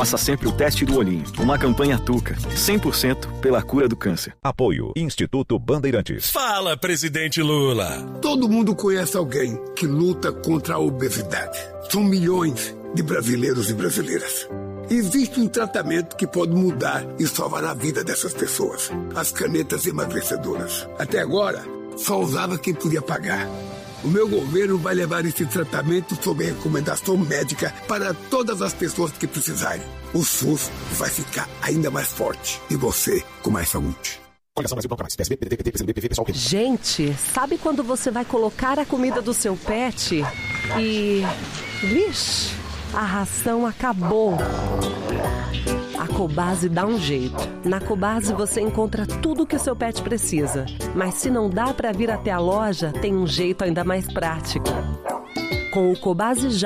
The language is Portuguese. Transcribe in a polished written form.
Faça sempre o teste do olhinho. Uma campanha Tuca. 100% pela cura do câncer. Apoio Instituto Bandeirantes. Fala, presidente Lula. Todo mundo conhece alguém que luta contra a obesidade. São milhões de brasileiros e brasileiras. Existe um tratamento que pode mudar e salvar a vida dessas pessoas. As canetas emagrecedoras. Até agora, só usava quem podia pagar. O meu governo vai levar esse tratamento sob recomendação médica para todas as pessoas que precisarem. O SUS vai ficar ainda mais forte e você com mais saúde. Gente, sabe quando você vai colocar a comida do seu pet e... vixe, a ração acabou? A Cobase dá um jeito. Na Cobase você encontra tudo o que o seu pet precisa. Mas se não dá para vir até a loja, tem um jeito ainda mais prático. Com o Cobase Já